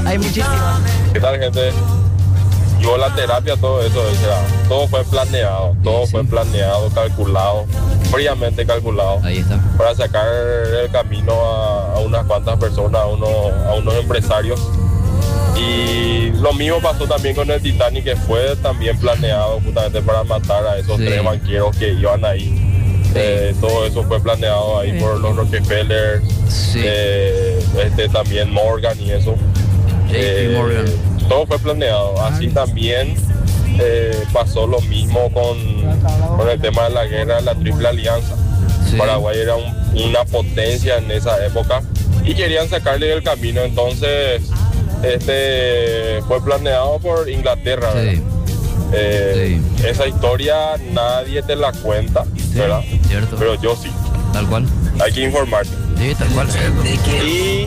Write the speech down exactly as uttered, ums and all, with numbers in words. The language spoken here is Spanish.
hay muchísimas. ¿Qué tal, gente? Yo la terapia, todo eso, o sea, todo fue planeado, todo Sí, fue sí. planeado, calculado, fríamente calculado, Ahí está. para sacar el camino a, a unas cuantas personas, a unos, a unos empresarios. Y lo mismo pasó también con el Titanic, que fue también planeado justamente para matar a esos Sí. tres banqueros que iban ahí. Eh, todo eso fue planeado ahí por los Rockefeller, Sí. eh, este, también Morgan y eso. J P Eh, Morgan. Todo fue planeado. Así también eh, pasó lo mismo con, con el tema de la guerra de la Triple Alianza. Sí. Paraguay era un- una potencia en esa época y querían sacarle del camino. Entonces, este fue planeado por Inglaterra, ¿verdad? Sí. Eh, Esa historia nadie te la cuenta, ¿verdad? Cierto. Pero yo sí. Tal cual. Hay que informarte. Sí, tal cual. Y